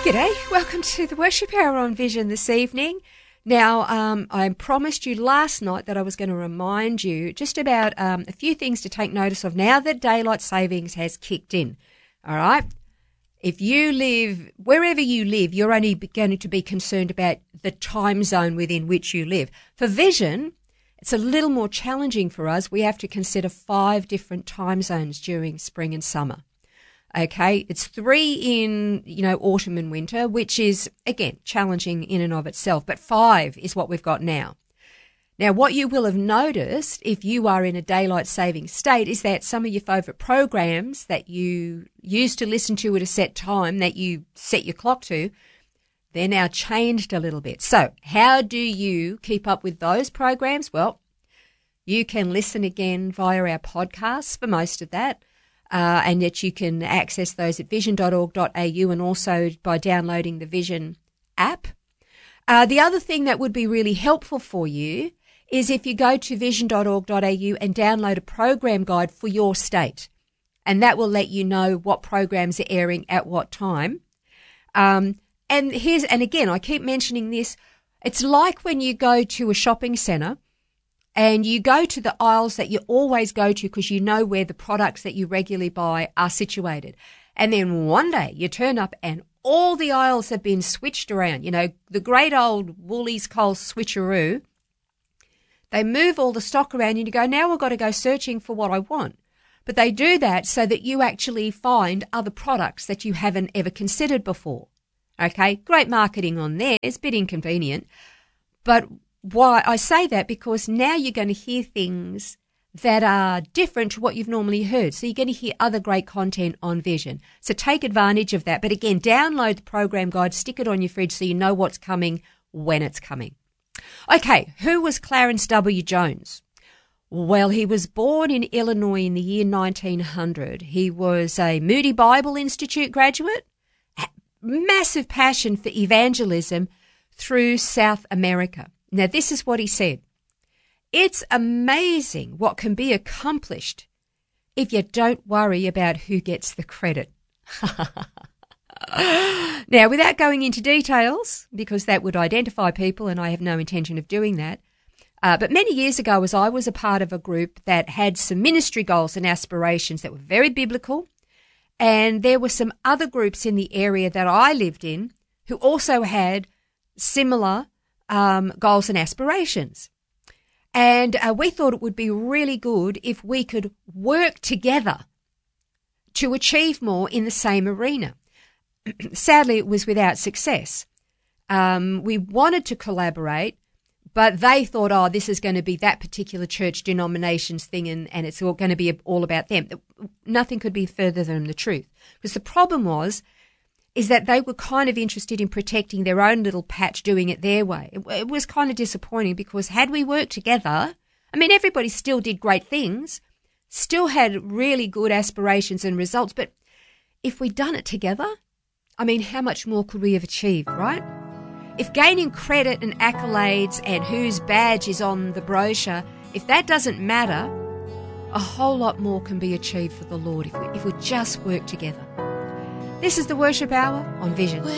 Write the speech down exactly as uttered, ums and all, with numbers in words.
G'day, welcome to the Worship Hour on Vision this evening. Now, um, I promised you last night that I was going to remind you just about um, a few things to take notice of now that daylight savings has kicked in. All right? If you live, wherever you live, you're only going to be concerned about the time zone within which you live. For Vision, it's a little more challenging for us. We have to consider five different time zones during spring and summer. Okay, it's three in, you know, autumn and winter, which is, again, challenging in and of itself, but five is what we've got now. Now, what you will have noticed if you are in a daylight saving state is that some of your favourite programs that you used to listen to at a set time that you set your clock to, they're now changed a little bit. So how do you keep up with those programs? Well, you can listen again via our podcasts for most of that. Uh, and that you can access those at vision dot org dot a u and also by downloading the Vision app. Uh, the other thing that would be really helpful for you is if you go to vision dot org dot a u and download a program guide for your state. And that will let you know what programs are airing at what time. Um, and here's, and again, I keep mentioning this. It's like when you go to a shopping centre and you go to the aisles that you always go to because you know where the products that you regularly buy are situated. And then one day you turn up and all the aisles have been switched around. You know, the great old Woolies Coles switcheroo. They move all the stock around and you go, now I've got to go searching for what I want. But they do that so that you actually find other products that you haven't ever considered before. Okay, great marketing on there. It's a bit inconvenient. But why I say that because now you're going to hear things that are different to what you've normally heard. So you're going to hear other great content on Vision. So take advantage of that. But again, download the program guide, stick it on your fridge so you know what's coming when it's coming. Okay, who was Clarence W. Jones? Well, he was born in Illinois in the year nineteen hundred. He was a Moody Bible Institute graduate, massive passion for evangelism through South America. Now, this is what he said. It's amazing what can be accomplished if you don't worry about who gets the credit. Now, without going into details, because that would identify people and I have no intention of doing that, uh, but many years ago as I was a part of a group that had some ministry goals and aspirations that were very biblical, and there were some other groups in the area that I lived in who also had similar Um, goals and aspirations. And uh, we thought it would be really good if we could work together to achieve more in the same arena. Sadly, it was without success. Um, we wanted to collaborate, but they thought, oh, this is going to be that particular church denomination's thing and, and it's all going to be all about them. Nothing could be further than the truth. Because the problem was, is that they were kind of interested in protecting their own little patch, doing it their way. It, it was kind of disappointing because had we worked together, I mean, everybody still did great things, still had really good aspirations and results, but if we'd done it together, I mean, how much more could we have achieved, right? If gaining credit and accolades and whose badge is on the brochure, if that doesn't matter, a whole lot more can be achieved for the Lord if we, if we just work together. This is the Worship Hour on Vision.